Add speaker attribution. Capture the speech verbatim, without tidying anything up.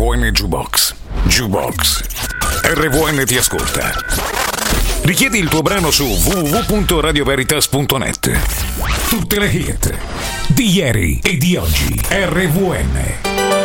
Speaker 1: V N Jukebox. Jukebox. R V N ti ascolta. Richiedi il tuo brano su w w w punto radio veritas punto net. Tutte le hit di ieri e di oggi. R V N.